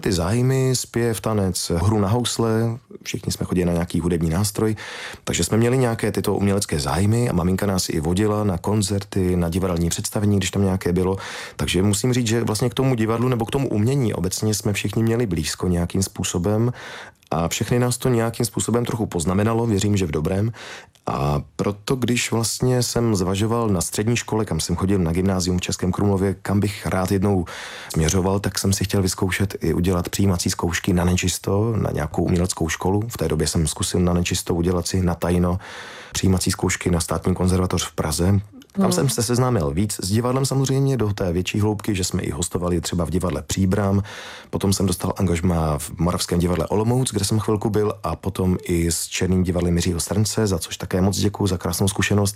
Ty zájmy, zpěv, tanec, hru na housle, všichni jsme chodili na nějaký hudební nástroj, takže jsme měli nějaké tyto umělecké zájmy a maminka nás i vodila na koncerty, na divadelní představení, když tam nějaké bylo. Takže musím říct, že vlastně k tomu divadlu nebo k tomu umění obecně jsme všichni měli blízko nějakým způsobem a všechny nás to nějakým způsobem trochu poznamenalo, věřím, že v dobrém. A proto, když vlastně jsem zvažoval na střední škole, kam jsem chodil na gymnázium v Českém Krumlově, kam bych rád jednou směřoval, tak jsem si chtěl vyzkoušet i udělat přijímací zkoušky na nečisto, na nějakou uměleckou školu. V té době jsem zkusil na nečisto udělat si na tajno přijímací zkoušky na Státní konzervatoř v Praze. Tam jsem se seznámil víc s divadlem samozřejmě do té větší hloubky, že jsme i hostovali třeba v divadle Příbram, potom jsem dostal angažmá v Moravském divadle Olomouc, kde jsem chvilku byl, a potom i s Černým divadlem Jiřího Strnce, za což také moc děkuju, za krásnou zkušenost.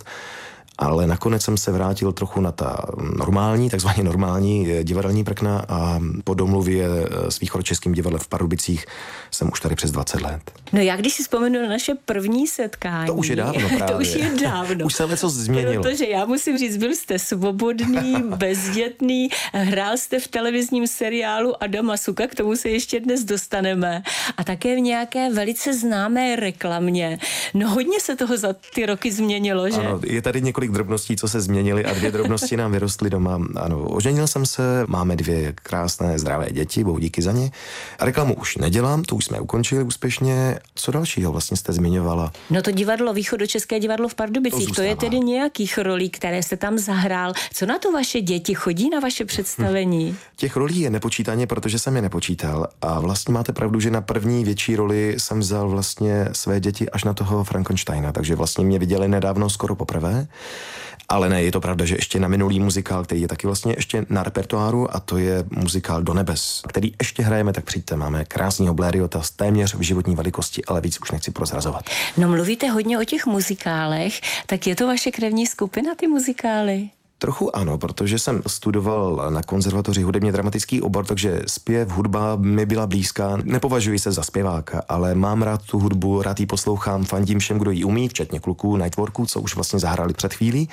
Ale nakonec jsem se vrátil trochu na ta normální, takzvaně normální divadelní prkna a po domluvě s Východočeským divadlem v Pardubicích jsem už tady přes 20 let. No já když si vzpomenu na naše první setkání. To už je dávno právě. To už je dávno. Už se něco změnilo. Protože já musím říct, byl jste svobodný, bezdětný, hrál jste v televizním seriálu Adama Suka, k tomu se ještě dnes dostaneme. A také v nějaké velice známé reklamě. No hodně se toho za ty roky změnilo, že? Ano, je tady několik drobností, co se změnily a 2 drobnosti nám vyrostly doma. Ano, oženil jsem se, máme 2 krásné zdravé děti, bohu díky za ně. A reklamu už nedělám, to už jsme ukončili úspěšně. Co dalšího vlastně jste zmiňovala? No to divadlo, Východočeské divadlo v Pardubicích, to je tedy nějakých rolí, které jste tam zahrál. Co na to vaše děti? Chodí na vaše představení? Těch rolí je nepočítaně, protože jsem je nepočítal. A vlastně máte pravdu, že na první větší roli jsem vzal vlastně své děti až na toho Frankensteina, takže vlastně mě viděli nedávno skoro poprvé. Ale ne, je to pravda, že ještě na minulý muzikál, který je taky vlastně ještě na repertoáru, a to je muzikál Do nebes, který ještě hrajeme, tak přijďte, máme krásného Blériota téměř v životní velikosti, ale víc už nechci prozrazovat. No mluvíte hodně o těch muzikálech, tak je to vaše krevní skupina, ty muzikály? Trochu ano, protože jsem studoval na konzervatoři hudebně dramatický obor, takže zpěv, hudba mi byla blízká. Nepovažuji se za zpěváka, ale mám rád tu hudbu, rád ji poslouchám, fandím všem, kdo ji umí, včetně kluků, Nightworků, co už vlastně zahráli před chvílí.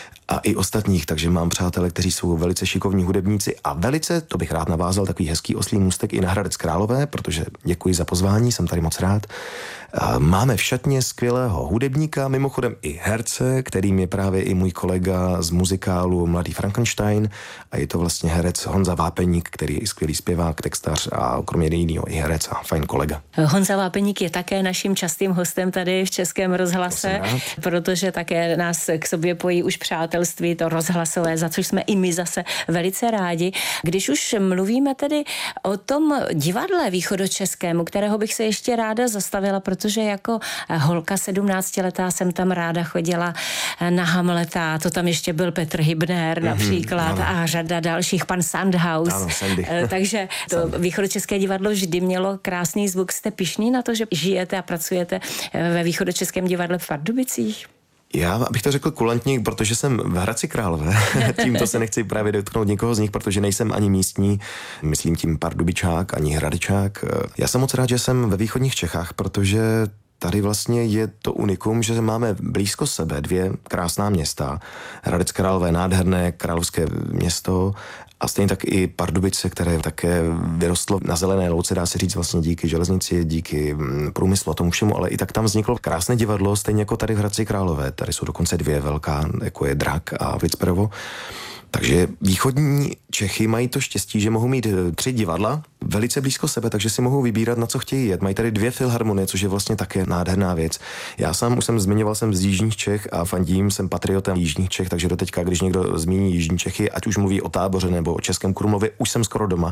A i ostatních, takže mám přátelé, kteří jsou velice šikovní hudebníci a velice, to bych rád navázal, takový hezký oslí můstek i na Hradec Králové, protože děkuji za pozvání, jsem tady moc rád. Máme v šatně skvělého hudebníka, mimochodem i herce, kterým je právě i můj kolega z muzikálu Mladý Frankenstein, a je to vlastně herec Honza Vápeník, který je i skvělý zpěvák, textař a kromě jiného i herec a fajn kolega. Honza Vápeník je také naším častým hostem tady v Českém rozhlase, protože také nás k sobě pojí už přátelství, to rozhlasové, za což jsme i my zase velice rádi. Když už mluvíme tedy o tom divadle východočeskému, kterého bych se ještě ráda zastavila, protože jako holka 17letá jsem tam ráda chodila na Hamleta, to tam ještě byl Petr Hybner například a řada dalších, pan Sandhaus. Ano, Sandy. Takže to východočeské divadlo vždy mělo krásný zvuk. Jste pyšný na to, že žijete a pracujete ve východočeském divadle v Pardubicích? Já bych to řekl kulantně, protože jsem v Hradci Králové. Tímto se nechci právě dotknout někoho z nich, protože nejsem ani místní, myslím tím Pardubičák, ani Hradečák. Já jsem moc rád, že jsem ve východních Čechách, protože tady vlastně je to unikum, že máme blízko sebe 2 krásná města. Hradec Králové, nádherné královské město, a stejně tak i Pardubice, které také vyrostlo na zelené louce, dá se říct vlastně díky železnici, díky průmyslu a tomu všemu, ale i tak tam vzniklo krásné divadlo, stejně jako tady v Hradci Králové. Tady jsou dokonce 2 velká, jako je Drak a Vlicperovo. Takže východní Čechy mají to štěstí, že mohou mít 3 divadla velice blízko sebe, takže si mohou vybírat, na co chtějí jet. Mají tady 2 filharmonie, což je vlastně také nádherná věc. Já sám už zmiňoval jsem z jižních Čech a fandím, jsem patriotem jižních Čech, takže doteďka, když někdo zmíní jižní Čechy, ať už mluví o Táboře nebo o Českém Krumlově, už jsem skoro doma.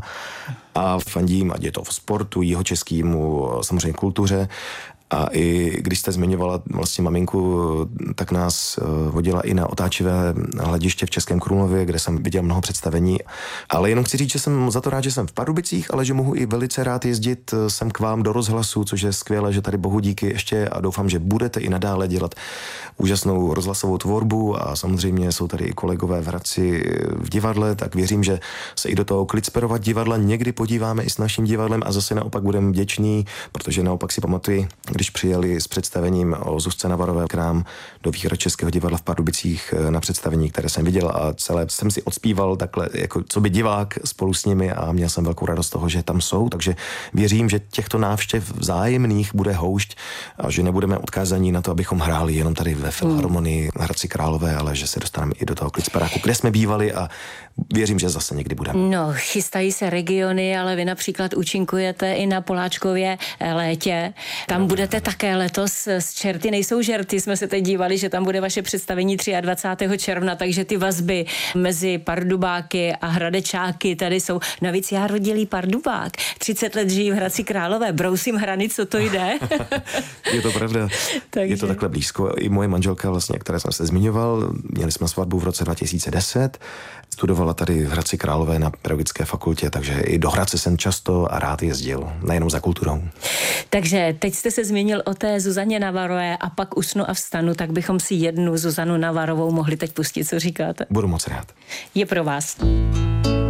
A fandím, ať je to v sportu, jihočeskýmu, samozřejmě kultuře. A i když jste zmiňovala vlastně maminku, tak nás vodila i na otáčivé hlediště v Českém Krumlově, kde jsem viděl mnoho představení. Ale jenom chci říct, že jsem za to rád, že jsem v Pardubicích, ale že mohu i velice rád jezdit sem k vám do rozhlasu, což je skvělé, že tady bohu díky ještě a doufám, že budete i nadále dělat úžasnou rozhlasovou tvorbu a samozřejmě jsou tady i kolegové v Hradci v divadle, tak věřím, že se i do toho Klitsperova divadla někdy podíváme i s naším divadlem a zase naopak budeme vděční, protože naopak si pamatuji, když přijeli s představením o Zuzce Navarové k nám do Východočeského divadla v Pardubicích na představení, které jsem viděl a celé jsem si odspíval takhle jako co by divák spolu s nimi a měl jsem velkou radost toho, že tam jsou, takže věřím, že těchto návštěv vzájemných bude houšť a že nebudeme odkázaní na to, abychom hráli jenom tady ve Filharmonii Hradci Králové, ale že se dostaneme i do toho Klicperáku, kde jsme bývali a věřím, že zase někdy budeme. No, chystají se regiony, ale vy například účinkujete i na Poláčkově létě. Tam budete také letos s Čerty nejsou žerty. Jsme se teď dívali, že tam bude vaše představení 23. června, takže ty vazby mezi Pardubáky a Hradečáky tady jsou. Navíc já rodilý Pardubák. 30 let žijí v Hradci Králové. Brousím hrany, co to jde? Je to pravda. Takže... Je to takhle blízko. I moje manželka vlastně, které jsem se zmiňoval, měli jsme svatbu v roce 2010. Studovala tady v Hradci Králové na pedagogické fakultě, takže i do Hradce jsem často a rád jezdil, nejenom za kulturou. Takže teď jste se zmínil o té Zuzaně Navarové a pak Usnu a vstanu, tak bychom si jednu Zuzanu Navarovou mohli teď pustit, co říkáte? Budu moc rád. Je pro vás.